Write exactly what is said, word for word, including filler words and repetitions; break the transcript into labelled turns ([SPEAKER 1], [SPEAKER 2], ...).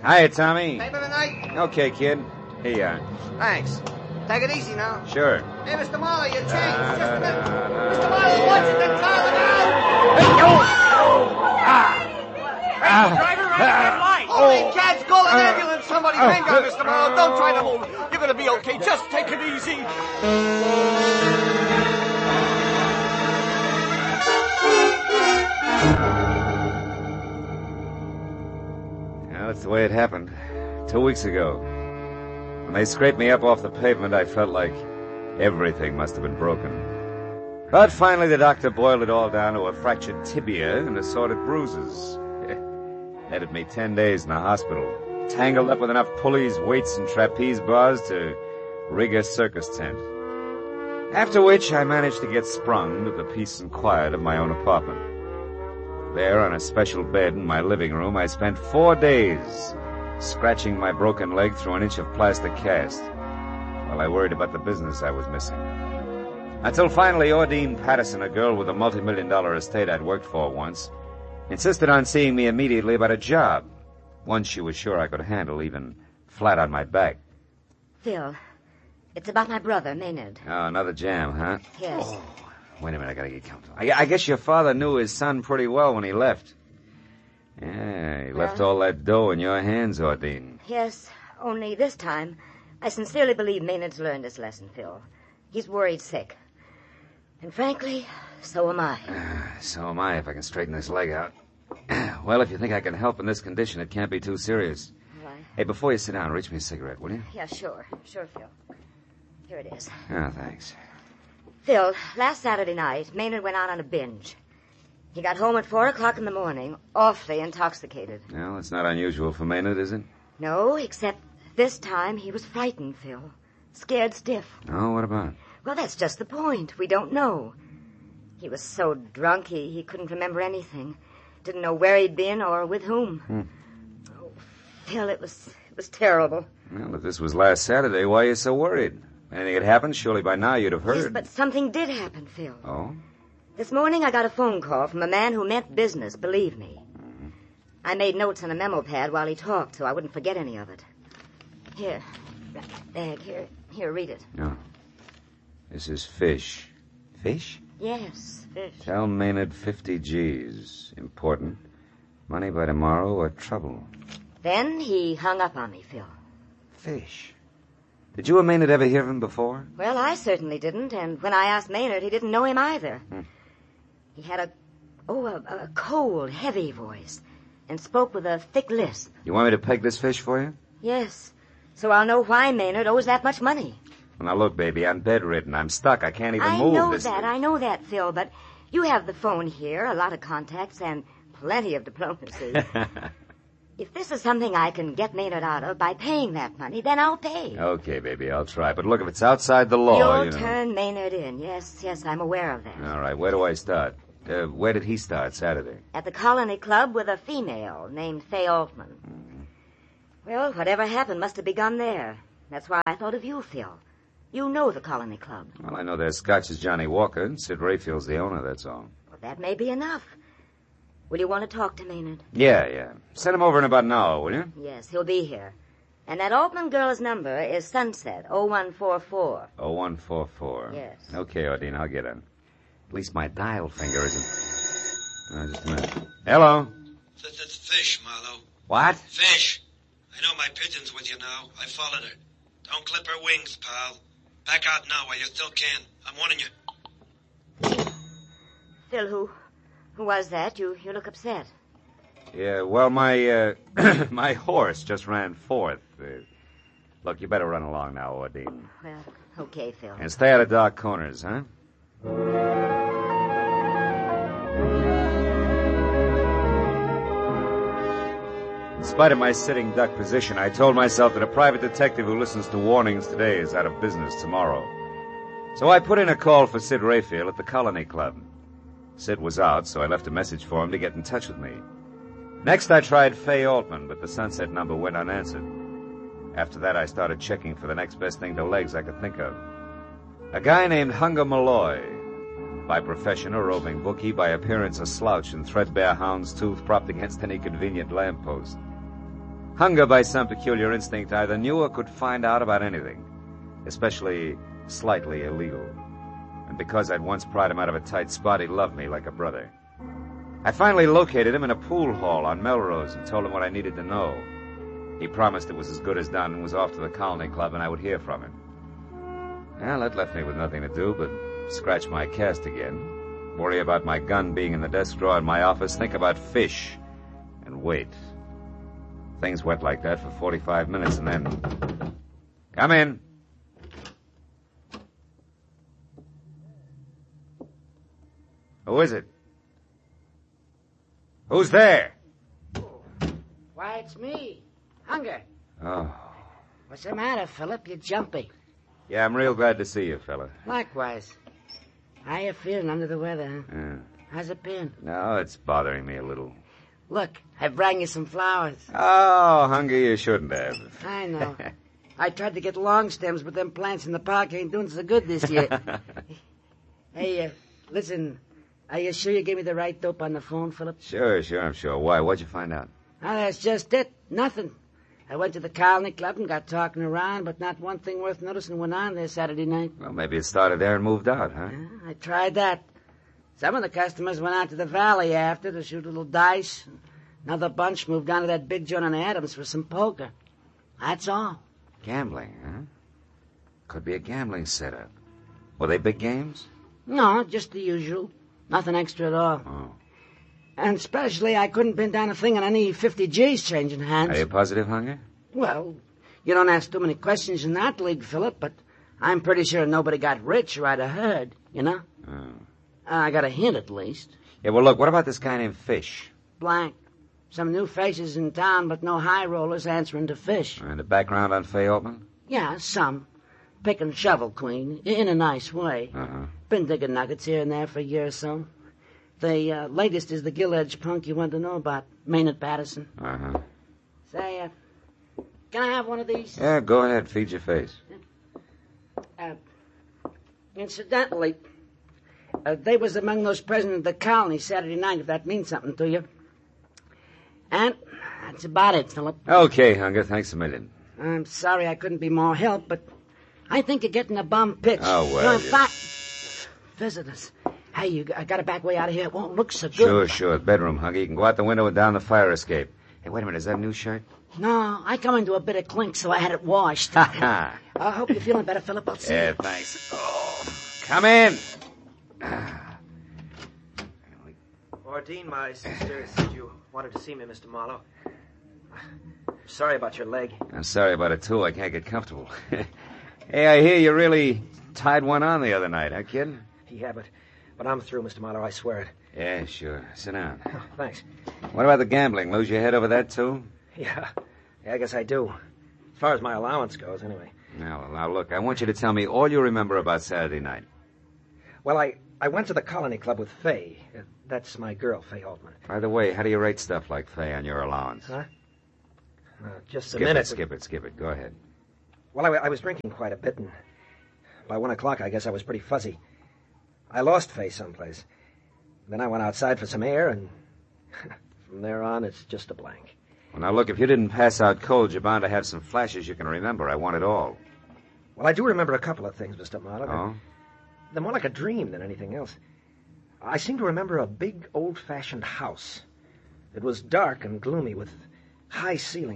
[SPEAKER 1] Hiya, Tommy.
[SPEAKER 2] Paper tonight?
[SPEAKER 1] Okay, kid. Here you are.
[SPEAKER 2] Thanks. Take it easy now.
[SPEAKER 1] Sure.
[SPEAKER 2] Hey, Mister Marlowe, your change.
[SPEAKER 1] Da,
[SPEAKER 2] Just
[SPEAKER 1] da,
[SPEAKER 2] a minute.
[SPEAKER 1] da, da,
[SPEAKER 2] Mister Marlowe, watch it, then car, look out!
[SPEAKER 1] Hey, oh! Ah!
[SPEAKER 2] Hey, driver, right red light. Holy cats, call an ambulance. Somebody hang on, Mister Marlowe. Don't try to move. You're going to be okay. Just take it easy.
[SPEAKER 1] Well, that's the way it happened. Two weeks ago. When they scraped me up off the pavement, I felt like everything must have been broken. But finally the doctor boiled it all down to a fractured tibia and assorted bruises. Netted me ten days in the hospital, tangled up with enough pulleys, weights, and trapeze bars to rig a circus tent. After which I managed to get sprung to the peace and quiet of my own apartment. There, on a special bed in my living room, I spent four days scratching my broken leg through an inch of plastic cast while I worried about the business I was missing. Until finally Ordine Patterson, a girl with a multi-million dollar estate I'd worked for once, insisted on seeing me immediately about a job, one she was sure I could handle, even flat on my back.
[SPEAKER 3] Phil, it's about my brother, Maynard.
[SPEAKER 1] Oh, another jam, huh?
[SPEAKER 3] Yes.
[SPEAKER 1] Oh, wait a minute, I gotta get comfortable. I, I guess your father knew his son pretty well when he left. Yeah, he left
[SPEAKER 3] Well,
[SPEAKER 1] all that dough in your hands, Ordine.
[SPEAKER 3] Yes, only this time, I sincerely believe Maynard's learned his lesson, Phil. He's worried sick. And frankly, so am I.
[SPEAKER 1] So am I, if I can straighten this leg out. Well, if you think I can help in this condition, it can't be too serious.
[SPEAKER 3] All right.
[SPEAKER 1] Hey, before you sit down, reach me a cigarette, will you?
[SPEAKER 3] Yeah, sure. Sure, Phil. Here it is.
[SPEAKER 1] Oh, thanks.
[SPEAKER 3] Phil, last Saturday night, Maynard went out on a binge. He got home at four o'clock in the morning, awfully intoxicated.
[SPEAKER 1] Well, it's not unusual for Maynard, is it?
[SPEAKER 3] No, except this time he was frightened, Phil. Scared stiff.
[SPEAKER 1] Oh, what about?
[SPEAKER 3] Well, that's just the point. We don't know. He was so drunk he, he couldn't remember anything. Didn't know where he'd been or with whom.
[SPEAKER 1] Hmm.
[SPEAKER 3] Oh, Phil, it was it was terrible.
[SPEAKER 1] Well, if this was last Saturday, why are you so worried? Anything had happened, surely by now you'd have heard.
[SPEAKER 3] Yes, but something did happen, Phil.
[SPEAKER 1] Oh?
[SPEAKER 3] This morning I got a phone call from a man who meant business, believe me.
[SPEAKER 1] Mm-hmm.
[SPEAKER 3] I made notes on a memo pad while he talked, so I wouldn't forget any of it. Here, bag, here, here, read it.
[SPEAKER 1] No. This is fish. Fish?
[SPEAKER 3] Yes, fish.
[SPEAKER 1] Tell Maynard fifty G's. Important. Money by tomorrow or trouble.
[SPEAKER 3] Then he hung up on me, Phil.
[SPEAKER 1] Fish. Did you and Maynard ever hear of him before?
[SPEAKER 3] Well, I certainly didn't, and when I asked Maynard, he didn't know him either.
[SPEAKER 1] Hmm.
[SPEAKER 3] He had a, oh, a, a cold, heavy voice, and spoke with a thick lisp.
[SPEAKER 1] You want me to peg this fish for you?
[SPEAKER 3] Yes, so I'll know why Maynard owes that much money.
[SPEAKER 1] Well, now look, baby, I'm bedridden. I'm stuck. I can't even
[SPEAKER 3] I
[SPEAKER 1] move.
[SPEAKER 3] know
[SPEAKER 1] this
[SPEAKER 3] that, I know that, Phil, but you have the phone here, a lot of contacts, and plenty of diplomacy. If this is something I can get Maynard out of by paying that money, then I'll pay.
[SPEAKER 1] Okay, baby, I'll try. But look, if it's outside the law,
[SPEAKER 3] You'll
[SPEAKER 1] you know.
[SPEAKER 3] turn Maynard in. Yes, yes, I'm aware of that.
[SPEAKER 1] All right, where do I start? Uh, where did he start Saturday?
[SPEAKER 3] At the Colony Club with a female named Faye Altman.
[SPEAKER 1] Mm-hmm.
[SPEAKER 3] Well, whatever happened must have begun there. That's why I thought of you, Phil. You know the Colony Club.
[SPEAKER 1] Well, I know their Scotch is Johnny Walker, and Sid Rayfield's the owner, that's all.
[SPEAKER 3] Well, that may be enough. Will you want to talk to Maynard?
[SPEAKER 1] Yeah, yeah. Send him over in about an hour, will you?
[SPEAKER 3] Yes, he'll be here. And that Altman girl's number is Sunset, oh one four four.
[SPEAKER 1] oh one four four.
[SPEAKER 3] Yes.
[SPEAKER 1] Okay, Ordine, I'll get in. At least my dial finger isn't... Oh, just a minute. Hello?
[SPEAKER 4] That's, that's fish, Marlowe.
[SPEAKER 1] What?
[SPEAKER 4] Fish. I know my pigeon's with you now. I followed her. Don't clip her wings, pal. Back out now while you still can. I'm warning you.
[SPEAKER 3] Phil, who... Who was that? You you look upset.
[SPEAKER 1] Yeah, well, my, uh, my horse just ran fourth. Uh, look, you better run along now, Ordine.
[SPEAKER 3] Well, okay, Phil.
[SPEAKER 1] And stay out of dark corners, huh? In spite of my sitting duck position, I told myself that a private detective who listens to warnings today is out of business tomorrow. So I put in a call for Sid Rayfield at the Colony Club. Sid was out, so I left a message for him to get in touch with me. Next, I tried Faye Altman, but the Sunset number went unanswered. After that, I started checking for the next best thing to legs I could think of. A guy named Hunger Malloy. By profession, a roving bookie. By appearance, a slouch in threadbare hound's tooth propped against any convenient lamppost. Hunger, by some peculiar instinct, either knew or could find out about anything, especially slightly illegal. And because I'd once pried him out of a tight spot, he loved me like a brother. I finally located him in a pool hall on Melrose and told him what I needed to know. He promised it was as good as done and was off to the Colony Club and I would hear from him. Well, that left me with nothing to do but scratch my cast again, worry about my gun being in the desk drawer in my office, think about fish, and wait. Things went like that for forty-five minutes and then... Come in. Who is it? Who's there?
[SPEAKER 5] Why, it's me. Hunger.
[SPEAKER 1] Oh.
[SPEAKER 5] What's the matter, Philip? You're jumpy.
[SPEAKER 1] Yeah, I'm real glad to see you, fella.
[SPEAKER 5] Likewise. How you feeling under the weather, huh?
[SPEAKER 1] Yeah.
[SPEAKER 5] How's it been?
[SPEAKER 1] No, it's bothering me a little.
[SPEAKER 5] Look, I brought you some flowers.
[SPEAKER 1] Oh, Hunger, you shouldn't have.
[SPEAKER 5] I know. I tried to get long stems, but them plants in the park ain't doing so good this year. Hey, uh, listen, are you sure you gave me the right dope on the phone, Philip?
[SPEAKER 1] Sure, sure, I'm sure. Why? What'd you find out?
[SPEAKER 5] Oh, that's just it. Nothing. I went to the Colony Club and got talking around, but not one thing worth noticing went on there Saturday night.
[SPEAKER 1] Well, maybe it started there and moved out, huh?
[SPEAKER 5] Yeah, I tried that. Some of the customers went out to the valley after to shoot a little dice. Another bunch moved on to that big joint on Adams for some poker. That's all.
[SPEAKER 1] Gambling, huh? Could be a gambling setup. Were they big games?
[SPEAKER 5] No, just the usual. Nothing extra at all.
[SPEAKER 1] Oh.
[SPEAKER 5] And especially I couldn't pin down a thing on any fifty G's changing hands.
[SPEAKER 1] Are you positive, Hunger?
[SPEAKER 5] Well, you don't ask too many questions in that league, Philip, but I'm pretty sure nobody got rich or I'd have heard, you know?
[SPEAKER 1] Oh.
[SPEAKER 5] I got a hint at least.
[SPEAKER 1] Yeah, well, look, what about this guy named Fish?
[SPEAKER 5] Blank. Some new faces in town, but no high rollers answering to Fish.
[SPEAKER 1] And a background on Fay Altman?
[SPEAKER 5] Yeah, some. Pick and shovel queen, in a nice way.
[SPEAKER 1] Uh-huh.
[SPEAKER 5] Been digging nuggets here and there for a year or so. The uh, latest is the gill-edged punk you want to know about, Maynard Patterson.
[SPEAKER 1] Uh-huh.
[SPEAKER 5] Say, uh, can I have one of these?
[SPEAKER 1] Yeah, go ahead, feed your face.
[SPEAKER 5] Uh, incidentally, uh, they was among those present at the colony Saturday night, if that means something to you. And that's about it, Philip.
[SPEAKER 1] Okay, Hunger, thanks a million.
[SPEAKER 5] I'm sorry I couldn't be more help, but I think you're getting a bum pitch.
[SPEAKER 1] Oh, well,
[SPEAKER 5] You know, in
[SPEAKER 1] you-
[SPEAKER 5] fact, visitors. Hey, you, I got to back way out of here. It won't look so good.
[SPEAKER 1] Sure, sure. Bedroom, Hunger. You can go out the window and down the fire escape. Hey, wait a minute. Is that a new shirt?
[SPEAKER 5] No, I come into a bit of clink, so I had it washed.
[SPEAKER 1] Ha ha.
[SPEAKER 5] I hope you're feeling better, Philip. I'll see
[SPEAKER 1] Yeah,
[SPEAKER 5] you.
[SPEAKER 1] thanks. Oh, come in.
[SPEAKER 2] Ordine, my sister, said you wanted to see me, Mister Marlowe. Sorry about your leg.
[SPEAKER 1] I'm sorry about it, too. I can't get comfortable. Hey, I hear you really tied one on the other night, huh, kid?
[SPEAKER 2] Yeah, but, but I'm through, Mister Marlowe, I swear it.
[SPEAKER 1] Yeah, sure. Sit down.
[SPEAKER 2] Oh, thanks.
[SPEAKER 1] What about the gambling? Lose your head over that, too?
[SPEAKER 2] Yeah, yeah, I guess I do. As far as my allowance goes, anyway.
[SPEAKER 1] Now, now, look, I want you to tell me all you remember about Saturday night.
[SPEAKER 2] Well, I, I went to the Colony Club with Fay. Uh, that's my girl, Fay Altman.
[SPEAKER 1] By the way, how do you rate stuff like Fay on your allowance?
[SPEAKER 2] Huh? Uh, just
[SPEAKER 1] Skip
[SPEAKER 2] a minute.
[SPEAKER 1] it, skip it, skip it. Go ahead.
[SPEAKER 2] Well, I, I was drinking quite a bit, and by one o'clock, I guess I was pretty fuzzy. I lost Fay someplace. Then I went outside for some air, and from there on, it's just a blank.
[SPEAKER 1] Well, now, look, if you didn't pass out cold, you're bound to have some flashes you can remember. I want it all.
[SPEAKER 2] Well, I do remember a couple of things, Mister Marlowe.
[SPEAKER 1] Oh?
[SPEAKER 2] They're more like a dream than anything else. I seem to remember a big, old-fashioned house. It was dark and gloomy with high ceilings.